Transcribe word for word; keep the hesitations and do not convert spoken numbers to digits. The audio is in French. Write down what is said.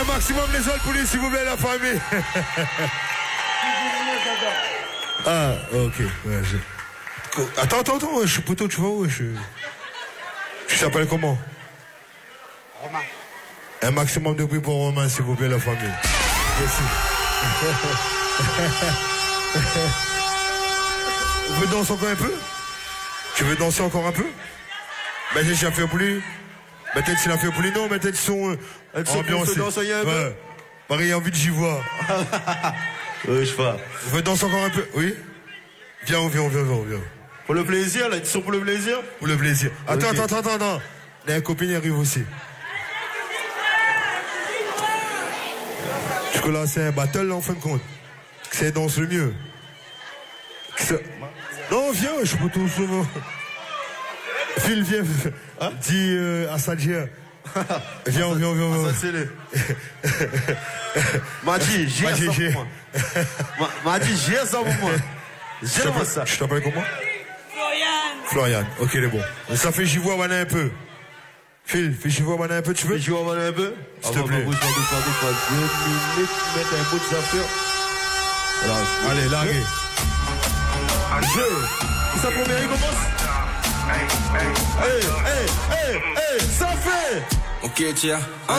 maximum les autres pour lui, s'il vous plaît, la famille. Ah, ok. Ouais, je... Attends, attends, attends, je suis poteau, tu vois où je... Tu t'appelles comment? Romain. Un maximum de bruit pour Romain, s'il vous plaît, la famille. Merci. On veut danser encore un peu? Tu veux danser encore un peu? Ben, j'ai déjà fait pour lui. Ben, peut-être s'il a fait pour lui, non, mais peut-être son euh, ambiance. Ouais. Pareil, envie de j'y vois. Oui, je sais pas. On veut danser encore un peu? Oui? Viens, viens, viens, viens, viens. Pour le plaisir, là, ils sont pour le plaisir? Pour le plaisir. Attends, okay. attends, attends, attends. La copine arrive aussi. Du coup, là, c'est un battle, là, en fin de compte. C'est danse le mieux. Non, viens, je peux tout souvent. Phil, viens. Hein? Dis euh, à Sadia. Viens, viens, viens, viens. Madi, j'ai ça pour moi. Madi, j'ai ça pour moi. J'aime ça. Je t'appelle comment? Florian. Florian, ok, il est bon. Ça fait j'y vois Manin un peu. Phil, fais j'y vois Manin un peu, tu veux? Fais j'y vois Manin un peu? S'il te plaît. Bouge, bouge, bouge, bouge, deux minutes, mettre un bout de affaire. Allez, larguez. Jeu. C'est sa première, il commence. Hey, hey, hey, hey, ça fait. Ok, tiens.